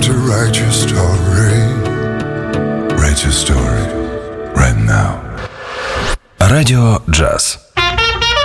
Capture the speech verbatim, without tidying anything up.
to write your story. Write your story right now. Радио Джаз.